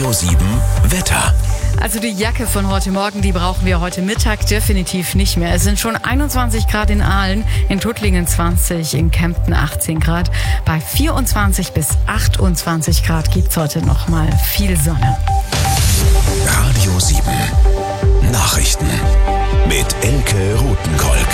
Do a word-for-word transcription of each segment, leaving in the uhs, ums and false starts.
Radio sieben Wetter. Also die Jacke von heute Morgen, die brauchen wir heute Mittag definitiv nicht mehr. Es sind schon einundzwanzig Grad in Aalen, in Tuttlingen zwanzig, in Kempten achtzehn Grad. Bei vierundzwanzig bis achtundzwanzig Grad gibt's heute noch mal viel Sonne. Radio sieben Nachrichten mit Elke Rutenkolk.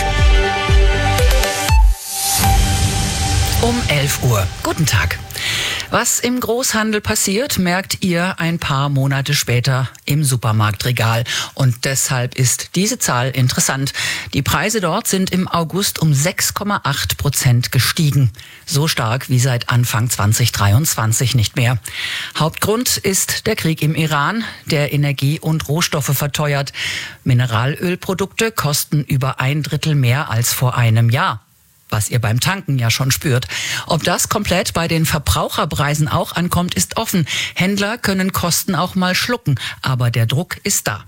Um elf Uhr. Guten Tag. Was im Großhandel passiert, merkt ihr ein paar Monate später im Supermarktregal. Und deshalb ist diese Zahl interessant. Die Preise dort sind im August um sechs Komma acht Prozent gestiegen. So stark wie seit Anfang zwanzig dreiundzwanzig nicht mehr. Hauptgrund ist der Krieg im Iran, der Energie und Rohstoffe verteuert. Mineralölprodukte kosten über ein Drittel mehr als vor einem Jahr. Was ihr beim Tanken ja schon spürt. Ob das komplett bei den Verbraucherpreisen auch ankommt, ist offen. Händler können Kosten auch mal schlucken, aber der Druck ist da.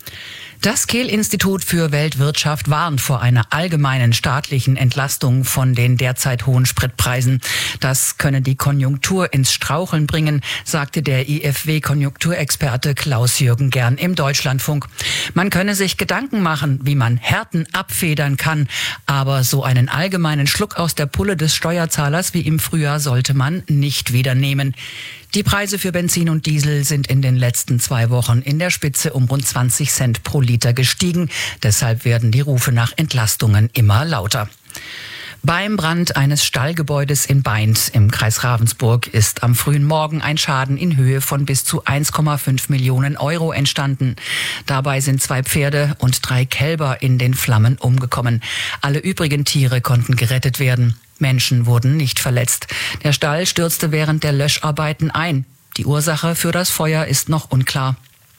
Das Kehl-Institut für Weltwirtschaft warnt vor einer allgemeinen staatlichen Entlastung von den derzeit hohen Spritpreisen. Das könne die Konjunktur ins Straucheln bringen, sagte der I F W-Konjunkturexperte Klaus-Jürgen Gern im Deutschlandfunk. Man könne sich Gedanken machen, wie man Härten abfedern kann, aber so einen allgemeinen Schluck aus der Pulle des Steuerzahlers wie im Frühjahr sollte man nicht wieder nehmen. Die Preise für Benzin und Diesel sind in den letzten zwei Wochen in der Spitze um rund zwanzig Cent pro Liter gestiegen. Deshalb werden die Rufe nach Entlastungen immer lauter. Beim Brand eines Stallgebäudes in Baindt im Kreis Ravensburg ist am frühen Morgen ein Schaden in Höhe von bis zu eins Komma fünf Millionen Euro entstanden. Dabei sind zwei Pferde und drei Kälber in den Flammen umgekommen. Alle übrigen Tiere konnten gerettet werden. Menschen wurden nicht verletzt. Der Stall stürzte während der Löscharbeiten ein. Die Ursache für das Feuer ist noch unklar.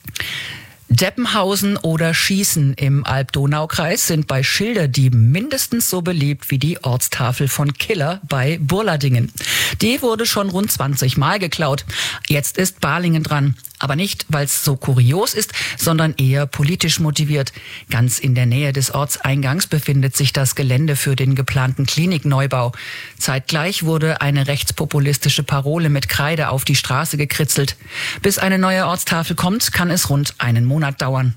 Deppenhausen oder Schießen im Alb-Donau-Kreis sind bei Schilderdieben mindestens so beliebt wie die Ortstafel von Killer bei Burladingen. Die wurde schon rund zwanzig Mal geklaut. Jetzt ist Balingen dran. Aber nicht, weil es so kurios ist, sondern eher politisch motiviert. Ganz in der Nähe des Ortseingangs befindet sich das Gelände für den geplanten Klinikneubau. Zeitgleich wurde eine rechtspopulistische Parole mit Kreide auf die Straße gekritzelt. Bis eine neue Ortstafel kommt, kann es rund einen Monat dauern.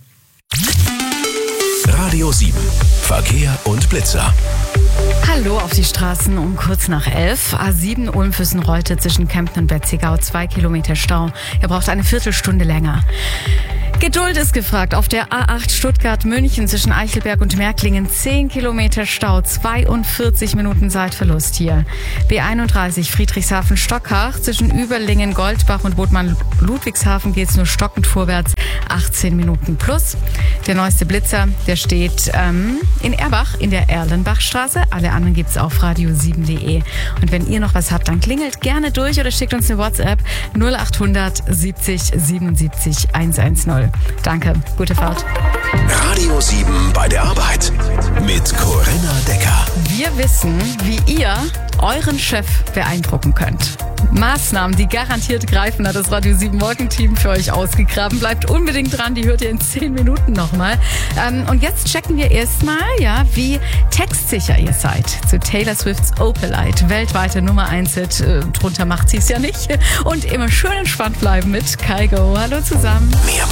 Radio sieben Verkehr und Blitzer. Hallo auf die Straßen um kurz nach elf. A sieben Ulm-Füssen-Reute zwischen Kempten und Betzigau, zwei Kilometer Stau. Ihr braucht eine Viertelstunde länger. Geduld ist gefragt. Auf der A acht Stuttgart-München zwischen Eichelberg und Märklingen zehn Kilometer Stau, zweiundvierzig Minuten Zeitverlust hier. B einunddreißig Friedrichshafen-Stockhach zwischen Überlingen, Goldbach und Bodmann-Ludwigshafen geht's nur stockend vorwärts, achtzehn Minuten plus. Der neueste Blitzer, der steht ähm, in Erbach in der Erlenbachstraße. Alle anderen gibt's auf radio sieben punkt de. Und wenn ihr noch was habt, dann klingelt gerne durch oder schickt uns eine WhatsApp null achthundert siebzig siebenundsiebzig hundertzehn. Danke, gute Fahrt. Radio sieben bei der Arbeit mit Corinna Decker. Wir wissen, wie ihr euren Chef beeindrucken könnt. Maßnahmen, die garantiert greifen, hat das Radio sieben Morgenteam für euch ausgegraben. Bleibt unbedingt dran, die hört ihr in zehn Minuten nochmal. Ähm, und jetzt checken wir erstmal, ja, wie textsicher ihr seid zu Taylor Swifts Opalite. Weltweite Nummer eins Hit, äh, drunter macht sie es ja nicht. Und immer schön entspannt bleiben mit Kygo. Hallo zusammen. Mehr